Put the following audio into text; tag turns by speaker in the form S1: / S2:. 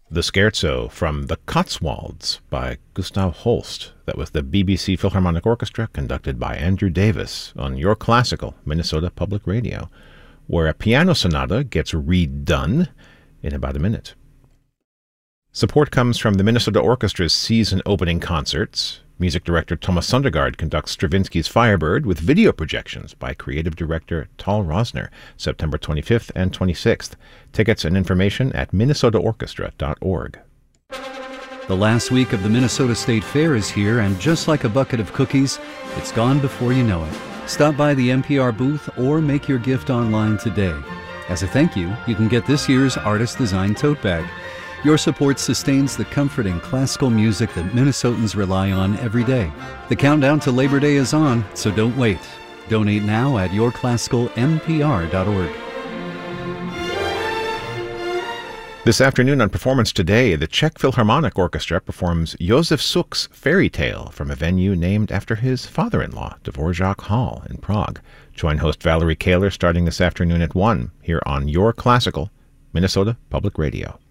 S1: The Scherzo from The Cotswolds by Gustav Holst. That was the BBC Philharmonic Orchestra conducted by Andrew Davis on Your Classical, Minnesota Public Radio, where a piano sonata gets redone in about a minute. Support comes from the Minnesota Orchestra's season opening concerts. Music director Thomas Sundergaard conducts Stravinsky's Firebird with video projections by creative director Tal Rosner, September 25th and 26th. Tickets and information at minnesotaorchestra.org.
S2: The last week of the Minnesota State Fair is here, and just like a bucket of cookies, it's gone before you know it. Stop by the NPR booth or make your gift online today. As a thank you, you can get this year's artist-designed tote bag. Your support sustains the comforting classical music that Minnesotans rely on every day. The countdown to Labor Day is on, so don't wait. Donate now at yourclassicalnpr.org.
S1: This afternoon on Performance Today, the Czech Philharmonic Orchestra performs Josef Suk's Fairy Tale from a venue named after his father-in-law, Dvorak Hall in Prague. Join host Valerie Kaler starting this afternoon at 1 here on Your Classical, Minnesota Public Radio.